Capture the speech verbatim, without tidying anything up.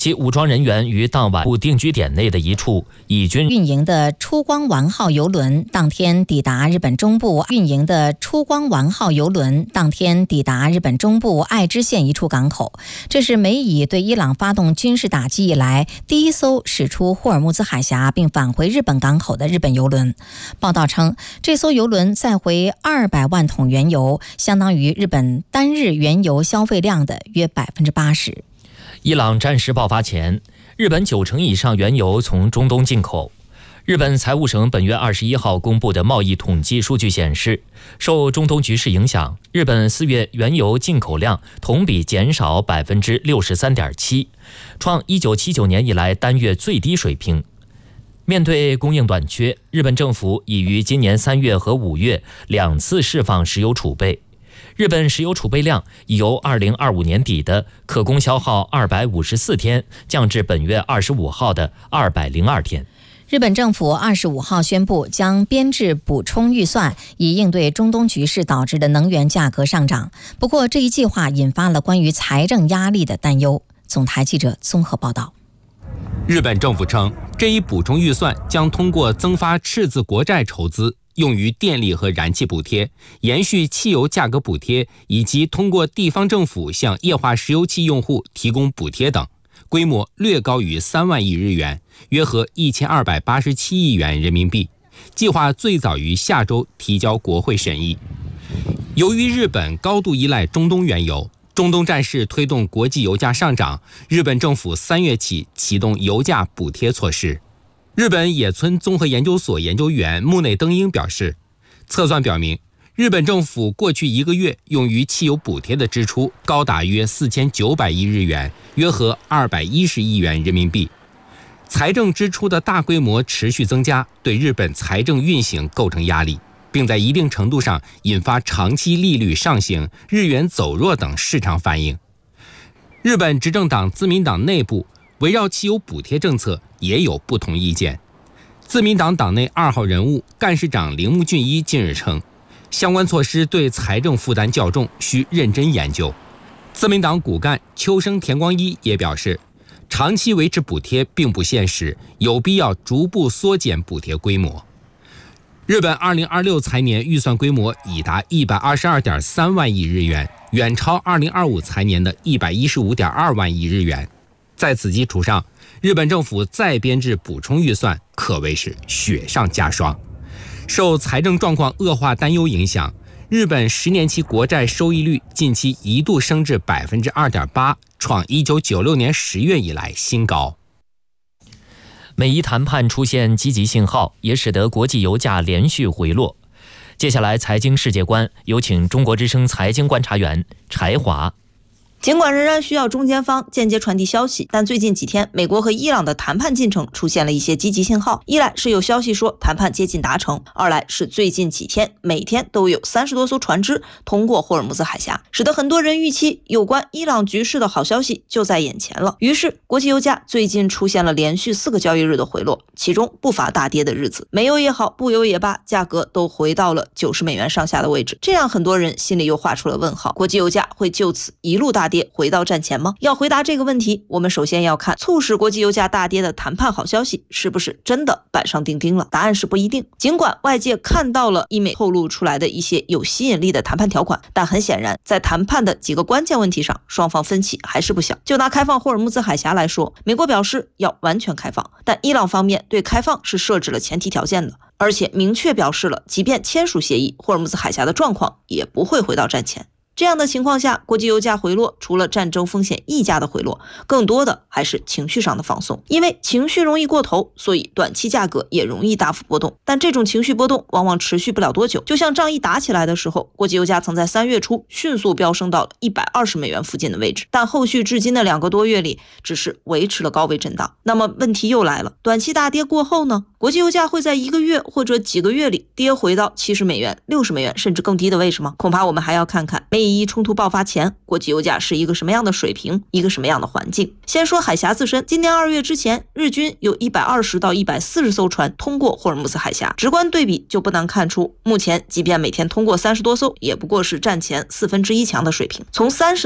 其武装人员于当晚赴定居点内的一处以军运营的出光丸号邮轮当天抵达日本中部运营的出光丸号邮轮当天抵达日本中部爱知县一处港口，这是美以对伊朗发动军事打击以来第一艘驶出霍尔木兹海峡并返回日本港口的日本邮轮。报道称，这艘邮轮载回二百万桶原油，相当于日本单日原油消费量的约百分之八十。 伊朗战事爆发前，日本九成以上原油从中东进口。日本财务省本月二十一号公布的贸易统计数据显示，受中东局势影响，日本四月原油进口量同比减少百分之六十三点七，创一九七九年以来单月最低水平。面对供应短缺，日本政府已于今年三月和五月两次释放石油储备。日本石油储备量已由二零二五年底的可供消耗二百五十四天降至本月二十五号的二百零二天。 日本政府二十五号宣布将编制补充预算，以应对中东局势导致的能源价格上涨。不过，这一计划引发了关于财政压力的担忧。总台记者综合报道。 日本政府称，这一补充预算将通过增发赤字国债筹资，用于电力和燃气补贴，延续汽油价格补贴，以及通过地方政府向液化石油气用户提供补贴等，规模略高于三万亿日元，约合一千二百八十七亿元人民币。计划最早于下周提交国会审议。由于日本高度依赖中东原油，中东战事推动国际油价上涨，日本政府三月起启动油价补贴措施。日本野村综合研究所研究员木内登英表示，测算表明，日本政府过去一个月用于汽油补贴的支出高达约四千九百亿日元，约合二百一十亿元人民币。财政支出的大规模持续增加，对日本财政运行构成压力，并在一定程度上引发长期利率上行、日元走弱等市场反应。日本执政党自民党内部围绕汽油补贴政策也有不同意见。自民党党内二号人物干事长铃木俊一近日称，相关措施对财政负担较重，需认真研究。自民党骨干秋生田光一也表示，长期维持补贴并不现实，有必要逐步缩减补贴规模。日本二零二六财年预算规模已达一百二十二点三万亿日元，远超二零二五财年的一百一十五点二万亿日元。在此基础上，日本政府再编制补充预算，可谓是雪上加霜。受财政状况恶化担忧影响，日本十年期国债收益率近期一度升至百分之二点八，创一九九六年十月以来新高。 美伊谈判出现积极信号，也使得国际油价连续回落。接下来，财经世界观有请中国之声财经观察员柴华。 尽管仍然需要中间方间接传递消息，但最近几天美国和伊朗的谈判进程出现了一些积极信号。一来是有消息说谈判接近达成，二来是最近几天每天都有三十多艘船只通过霍尔木兹海峡，使得很多人预期有关伊朗局势的好消息就在眼前了。于是国际油价最近出现了连续四个交易日的回落，其中不乏大跌的日子，煤油也好，布油也罢，价格都回到了九十美元上下的位置，这让很多人心里又画出了问号，国际油价会就此一路大跌回到战前吗？要回答这个问题，我们首先要看促使国际油价大跌的谈判好消息是不是真的板上钉钉了。答案是不一定。尽管外界看到了伊美透露出来的一些有吸引力的谈判条款，但很显然在谈判的几个关键问题上，双方分歧还是不小。就拿开放霍尔木兹海峡来说，美国表示要完全开放，但伊朗方面对开放是设置了前提条件的，而且明确表示了即便签署协议，霍尔木兹海峡的状况也不会回到战前。这样的情况下，国际油价回落，除了战争风险溢价的回落，更多的还是情绪上的放松。因为情绪容易过头，所以短期价格也容易大幅波动。但这种情绪波动往往持续不了多久。就像仗一打起来的时候，国际油价曾在三月初迅速飙升到了一百二十美元附近的位置，但后续至今的两个多月里，只是维持了高位震荡。那么问题又来了，短期大跌过后呢？国际油价会在一个月或者几个月里跌回到七十美元、六十美元甚至更低的位置吗？恐怕我们还要看看美以伊冲突爆发前，国际油价是一个什么样的水平，一个什么样的环境。先说海峡自身，今年二月之前，日均有一百二十到一百四十艘船通过霍尔木兹海峡，直观对比就不难看出，目前即便每天通过三十多艘，也不过是战前四分之一强的水平。从三十